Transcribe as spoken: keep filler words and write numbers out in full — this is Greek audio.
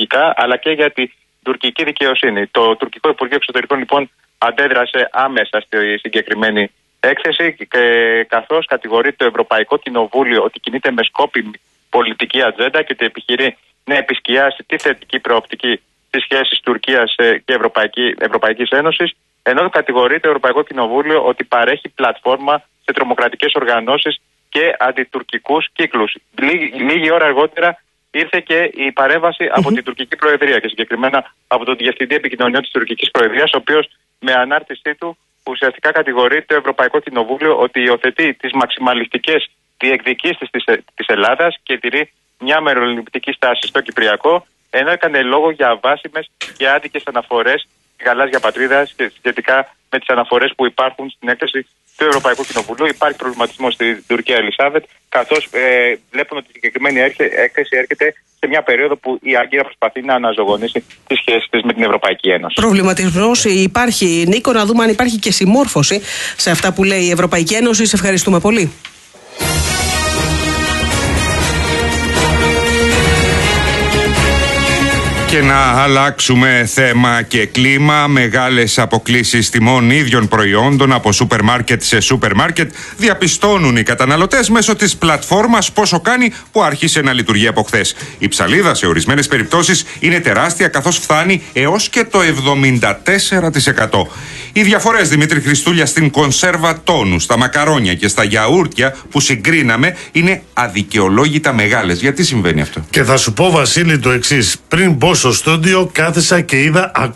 τουρκικά, αλλά και για την τουρκική δικαιοσύνη. Το τουρκικό Υπουργείο Εξωτερικών λοιπόν αντέδρασε άμεσα στη συγκεκριμένη έκθεση, καθώς κατηγορεί το Ευρωπαϊκό Κοινοβούλιο ότι κινείται με σκόπιμη πολιτική ατζέντα και ότι επιχειρεί να επισκιάσει τη θετική προοπτική στις σχέσεις Τουρκίας και Ευρωπαϊκή, Ευρωπαϊκής Ένωσης, ενώ κατηγορεί το Ευρωπαϊκό Κοινοβούλιο ότι παρέχει πλατφόρμα σε τρομοκρατικές οργανώσεις και αντιτουρκικούς κύκλους. Λίγη, λίγη ώρα αργότερα ήρθε και η παρέμβαση mm-hmm. από την τουρκική Προεδρία και συγκεκριμένα από τον Διευθυντή Επικοινωνιών της τουρκικής Προεδρίας, ο οποίος με ανάρτησή του ουσιαστικά κατηγορεί το Ευρωπαϊκό Κοινοβούλιο ότι υιοθετεί τις μαξιμαλιστικές διεκδικήσεις της, της Ελλάδας και τηρεί μια μεροληπτική στάση στο Κυπριακό, ενώ έκανε λόγο για αβάσιμες και άδικες αναφορές στη γαλάζια πατρίδα και σχετικά με τις αναφορές που υπάρχουν στην έκθεση του Ευρωπαϊκού Κοινοβουλίου. Υπάρχει προβληματισμό στην Τουρκία, Ελισάβετ, καθώς ε, βλέπουν ότι η συγκεκριμένη έκθεση έρχεται σε μια περίοδο που η Άγκυρα προσπαθεί να αναζωογονήσει τις σχέσεις της με την Ευρωπαϊκή Ένωση. Προβληματισμός υπάρχει, Νίκο, να δούμε αν υπάρχει και συμμόρφωση σε αυτά που λέει η Ευρωπαϊκή Ένωση. Σε ευχαριστούμε πολύ. Και να αλλάξουμε θέμα και κλίμα. Μεγάλες αποκλίσεις τιμών ίδιων προϊόντων από σούπερ μάρκετ σε σούπερ μάρκετ διαπιστώνουν οι καταναλωτές μέσω της πλατφόρμας Πόσο Κάνει, που άρχισε να λειτουργεί από χθες. Η ψαλίδα σε ορισμένες περιπτώσεις είναι τεράστια, καθώς φτάνει έως και το εβδομήντα τέσσερα τοις εκατό. Οι διαφορές, Δημήτρη Χριστούλια, στην κονσέρβα τόνου, στα μακαρόνια και στα γιαούρτια που συγκρίναμε είναι αδικαιολόγητα μεγάλες. Γιατί συμβαίνει αυτό? Και θα σου πω, Βασίλη, το εξής. Πριν μπω στο στούντιο κάθισα και είδα